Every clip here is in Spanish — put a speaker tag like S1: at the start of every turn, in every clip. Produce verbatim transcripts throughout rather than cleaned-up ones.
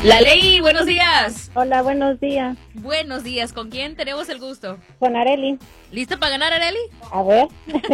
S1: La Ley, buenos días.
S2: Hola, buenos días.
S1: Buenos días, ¿con quién tenemos el gusto?
S2: Con Areli.
S1: ¿Lista para ganar, Areli?
S2: A ver.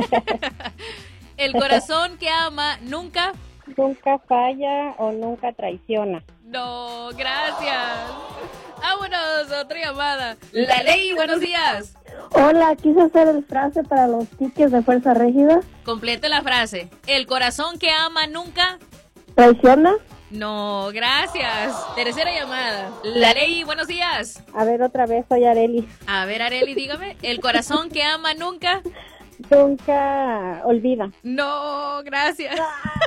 S1: El corazón que ama nunca...
S2: Nunca falla o nunca traiciona.
S1: No, gracias. Vámonos, otra llamada. La Ley, buenos días.
S2: Hola, quise hacer el frase para los tickets de Fuerza Régida.
S1: Complete la frase. El corazón que ama nunca...
S2: ¿Traiciona?
S1: No, gracias. Tercera llamada. La Ley, buenos días.
S2: A ver, otra vez, soy Areli.
S1: A ver, Areli, dígame. El corazón que ama nunca...
S2: Nunca olvida.
S1: No, gracias.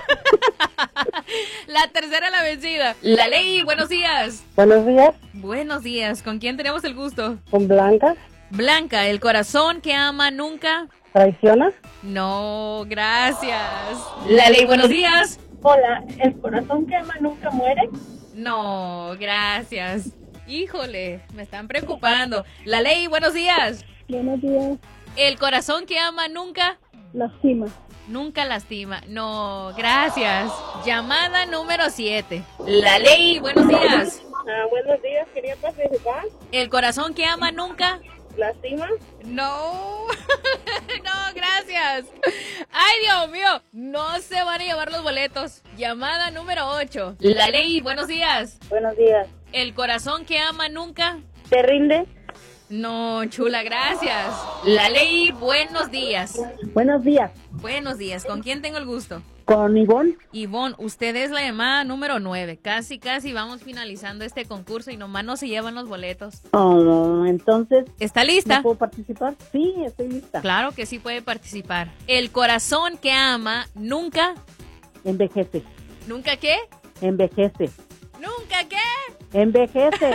S1: La tercera la vencida. La Ley, buenos días.
S2: Buenos días.
S1: Buenos días. ¿Con quién tenemos el gusto?
S2: Con Blanca.
S1: Blanca, el corazón que ama nunca...
S2: ¿Traiciona?
S1: No, gracias. La Ley, buenos días.
S2: Hola, ¿el corazón que ama nunca muere?
S1: No, gracias. Híjole, me están preocupando. La Ley, buenos días.
S2: Buenos días.
S1: El corazón que ama nunca...
S2: Lastima.
S1: Nunca lastima. No, gracias. Llamada número siete. La Ley, buenos días.
S2: Ah, buenos días, quería participar.
S1: El corazón que ama nunca...
S2: ¿Lastima?
S1: No, no, gracias. Ay, Dios mío, no se van a llevar los boletos. Llamada número ocho. La Ley, buenos días.
S2: Buenos días.
S1: El corazón que ama nunca...
S2: ¿Te rinde?
S1: No, chula, gracias. La Ley, buenos días.
S2: Buenos días.
S1: Buenos días, ¿con quién tengo el gusto?
S2: ¿Con Ivonne?
S1: Ivonne, usted es la llamada número nueve. Casi, casi vamos finalizando este concurso y nomás no se llevan los boletos.
S2: Oh, entonces...
S1: ¿Está lista?
S2: ¿No puedo participar? Sí, estoy lista.
S1: Claro que sí puede participar. El corazón que ama nunca...
S2: Envejece.
S1: ¿Nunca qué?
S2: Envejece.
S1: ¿Nunca qué?
S2: Envejece.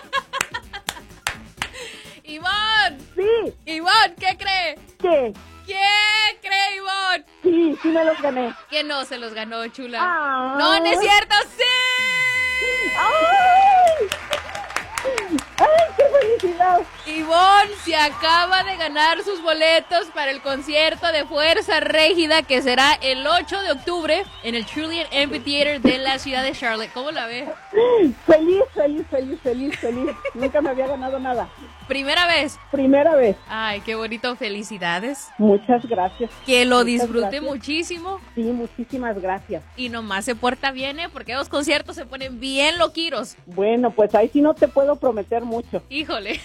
S1: Ivonne.
S2: Sí.
S1: Ivonne, ¿qué cree?
S2: ¿Qué?
S1: ¿Qué cree, Ivonne?
S2: Sí, sí me los gané.
S1: Que no se los ganó, chula.
S2: Ah.
S1: No, no es cierto, sí.
S2: ¡Ay! ¡Ay, qué felicidad!
S1: Ivonne se acaba de ganar sus boletos para el concierto de Fuerza Régida que será el ocho de octubre en el Trillium Amphitheater de la ciudad de Charlotte. ¿Cómo la ve?
S2: Feliz, feliz, feliz, feliz, feliz. Nunca me había ganado nada.
S1: ¿Primera vez?
S2: Primera vez.
S1: Ay, qué bonito. Felicidades.
S2: Muchas gracias.
S1: Que lo
S2: Muchas
S1: disfrute
S2: gracias.
S1: muchísimo.
S2: Sí, muchísimas gracias.
S1: Y nomás se porta bien, ¿eh? Porque los conciertos se ponen bien loquiros.
S2: Bueno, pues ahí sí no te puedo prometer mucho.
S1: Híjole.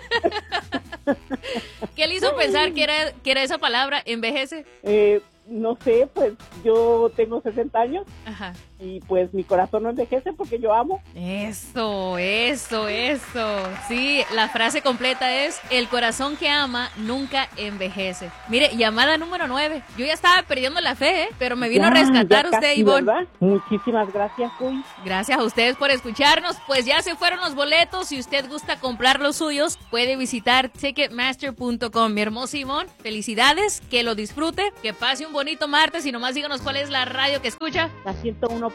S1: ¿Qué le hizo pensar que era, que era esa palabra, envejece?
S2: Eh, no sé, pues yo tengo sesenta años.
S1: Ajá.
S2: Y pues mi corazón no envejece porque yo amo.
S1: Eso, eso, eso. Sí, la frase completa es: el corazón que ama nunca envejece. Mire, llamada número nueve. Yo ya estaba perdiendo la fe, ¿eh? Pero me vino
S2: Ya,
S1: a rescatar
S2: ya
S1: usted,
S2: casi,
S1: Ivonne.
S2: ¿verdad? Muchísimas gracias, Uy.
S1: Gracias a ustedes por escucharnos. Pues ya se fueron los boletos. Si usted gusta comprar los suyos, puede visitar ticketmaster punto com. Mi hermoso Ivonne, felicidades, que lo disfrute, que pase un bonito martes y nomás díganos cuál es la radio que escucha.
S2: La ciento uno